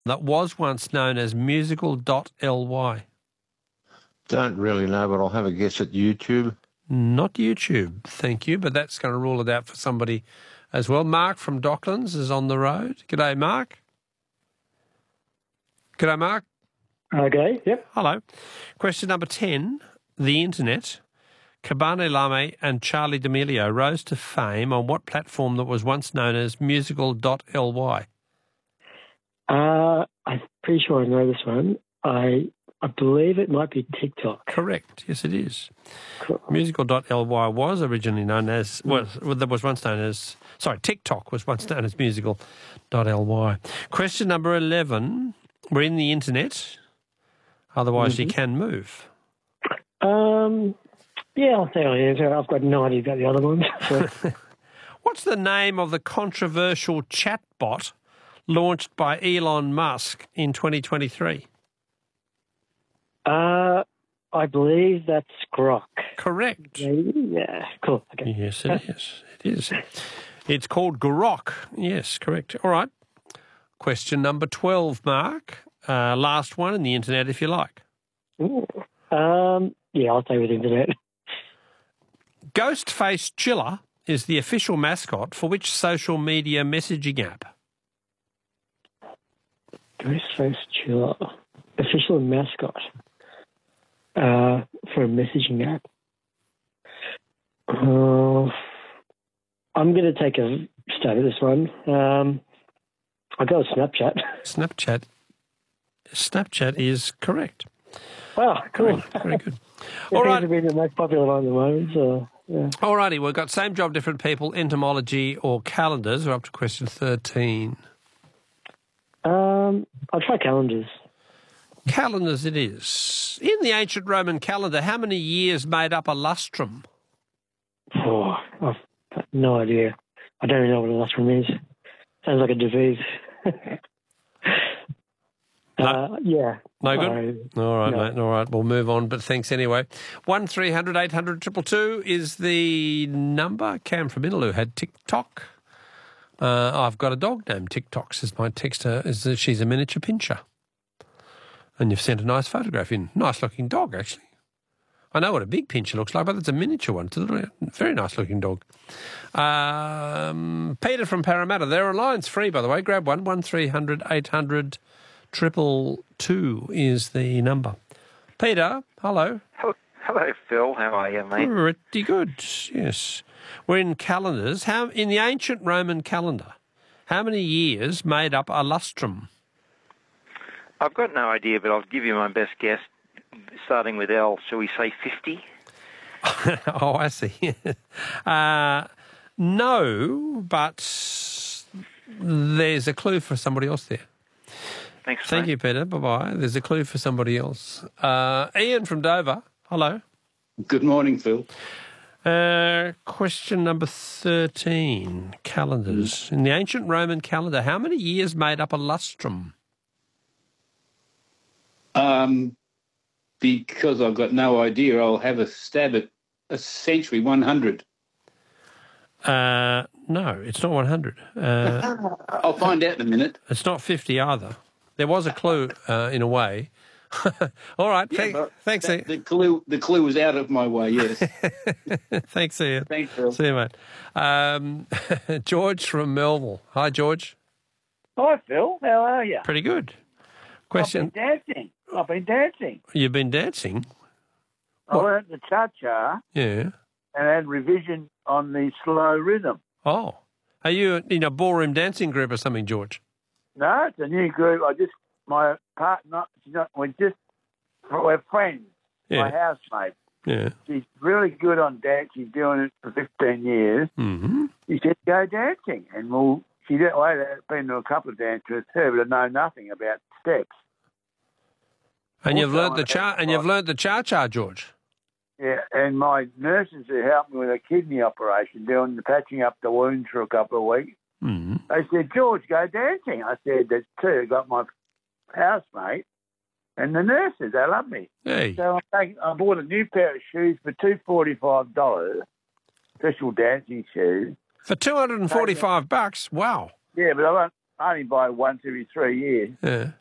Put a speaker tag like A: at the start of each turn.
A: that was once known as musical.ly?
B: Don't really know, but I'll have a guess at YouTube.
A: Not YouTube, thank you, but that's going to rule it out for somebody as well. Mark from Docklands is on the road. G'day, Mark. G'day, Mark.
C: Okay, yep.
A: Hello. Question number 10. The Internet. Cabane Lame and Charlie D'Amelio rose to fame on what platform that was once known as musical.ly?
C: I'm pretty sure I know this one. I believe it might be TikTok.
A: Correct. Yes, it is.
C: Cool.
A: Musical.ly was originally known as, TikTok was once known as musical.ly. Question number 11. We're in the Internet. Otherwise, you can move.
C: Yeah, I'll say I answer. I've got no idea about the other ones. So.
A: What's the name of the controversial chatbot launched by Elon Musk in 2023?
C: I believe that's Grok.
A: Correct.
C: Yeah, cool. Okay.
A: Yes, it is. It is. It's called Grok. Yes, correct. All right. Question number 12, Mark. Last one in the Internet, if you like.
C: Ooh. Yeah, I'll stay with Internet.
A: Ghostface Chiller is the official mascot for which social media messaging app?
C: Ghostface Chiller. Official mascot for a messaging app. I'm going to take a stab at this one. I'll go with Snapchat.
A: Snapchat is correct.
C: Oh, cool.
A: Very good.
C: All right. It seems to be the most popular one at the moment, so, yeah.
A: All righty, we've got same job, different people, entomology or calendars. We're up to question 13.
C: I'll try calendars.
A: Calendars it is. In the ancient Roman calendar, how many years made up a lustrum?
C: Oh, I've got no idea. I don't even know what a lustrum is. Sounds like a disease. Yeah.
A: No good? All right, mate. All right, we'll move on, but thanks anyway. 1300 800 222 is the number. Cam from Innaloo had TikTok. I've got a dog named TikTok, says my texter. She's a miniature pinscher. And you've sent a nice photograph in. Nice-looking dog, actually. I know what a big pinscher looks like, but it's a miniature one. It's a very nice-looking dog. Peter from Parramatta. There are lines free, by the way. Grab one. 1300 800 222 is the number. Peter, hello.
D: Hello, Phil. How are you, mate?
A: Pretty good, yes. We're in calendars. In the ancient Roman calendar, how many years made up a lustrum?
D: I've got no idea, but I'll give you my best guess, starting with L. Shall we say 50?
A: Oh, I see. No, but there's a clue for somebody else there.
D: Thanks,
A: Thank you, Peter. Bye-bye. There's a clue for somebody else. Ian from Dover. Hello.
E: Good morning, Phil.
A: Question number 13, calendars. In the ancient Roman calendar, how many years made up a lustrum?
E: Because I've got no idea, I'll have a stab at a century, 100.
A: No, it's not 100.
E: I'll find out in a minute.
A: It's not 50 either. There was a clue in a way. All right. Thanks, Ian.
E: The clue was out of my way, yes.
A: Thanks, Ian.
E: Thanks, Phil.
A: See you, mate. George from Melville. Hi, George.
F: Hi, Phil. How are you?
A: Pretty good. Question.
F: I've been dancing.
A: You've been dancing?
F: I learnt the cha-cha.
A: Yeah.
F: And had revision on the slow rhythm.
A: Oh. Are you in a ballroom dancing group or something, George?
F: No, it's a new group. My partner, we're friends.
A: Yeah.
F: My housemate.
A: Yeah.
F: She's really good on dance. She's doing it for 15 years.
A: Mm-hmm.
F: She said, go dancing. And she didn't wait. I've been to a couple of dances with her, but I know nothing about steps.
A: And you've learnt the cha-cha, George?
F: Yeah, and my nurses who helped me with a kidney operation, doing the patching up the wounds for a couple of weeks, they said, George, go dancing. I said, there's two. I got my housemate and the nurses. They love me.
A: Hey.
F: So I bought a new pair of shoes for $245, special dancing shoes.
A: For $245? Wow.
F: Yeah, but only buy once every 3 years.
A: Yeah.